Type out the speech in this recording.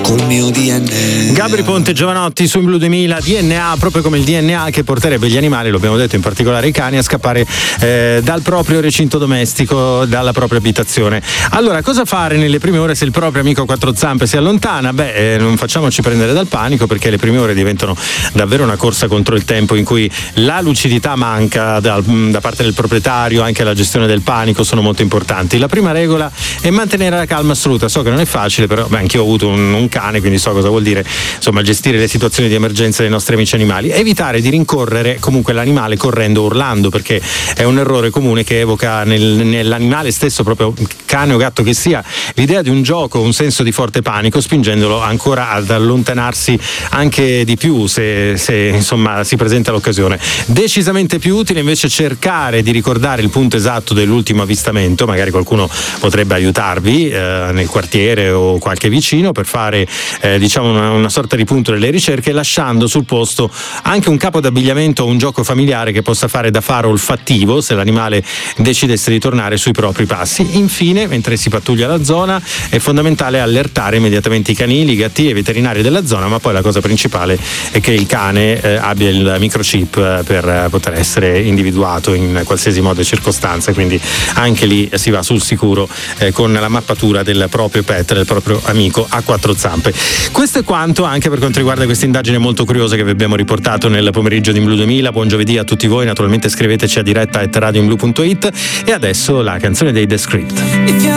col mio DNA. Gabri Ponte Giovanotti su In Blu 2000, DNA, proprio come il DNA che porterebbe gli animali, lo abbiamo detto, in particolare i cani, a scappare dal proprio recinto domestico, dalla propria abitazione. Allora, cosa fare nelle prime ore se il proprio amico a quattro zampe si allontana? Non facciamoci prendere dal panico, perché le prime ore diventano davvero una corsa contro il tempo in cui la lucidità manca da parte del proprietario, anche la gestione del panico sono molto importanti. La prima regola è mantenere la calma assoluta. So che non è facile, però anch'io ho avuto un cane, quindi so cosa vuol dire, insomma, gestire le situazioni di emergenza dei nostri amici animali. Evitare di rincorrere comunque l'animale correndo o urlando, perché è un errore comune che evoca nell'animale stesso, proprio cane o gatto che sia, l'idea di un gioco, un senso di forte panico, spingendolo ancora ad allontanarsi anche di più se insomma si presenta l'occasione. Decisamente più utile invece cercare di ricordare il punto esatto dell'ultimo avvistamento. Magari qualcuno potrebbe aiutarvi nel quartiere o qualche vicino per fare diciamo una sorta di punto delle ricerche, lasciando sul posto anche un capo d'abbigliamento o un gioco familiare che possa fare da faro olfattivo se l'animale decidesse di tornare sui propri passi. Infine, mentre si pattuglia la zona, è fondamentale allertare immediatamente i canili, i gatti e i veterinari della zona, ma poi la cosa principale è che il cane abbia il microchip per poter essere individuato in qualsiasi modo e circostanza, quindi anche lì si va sul sicuro con la mappatura del proprio pet, del proprio amico a quattro zampe. Questo è quanto anche per quanto riguarda questa indagine molto curiosa che vi abbiamo riportato nel pomeriggio di In Blu 2000. Buon giovedì a tutti voi, naturalmente scriveteci a diretta@radioinblu.it. E adesso la canzone dei The Script.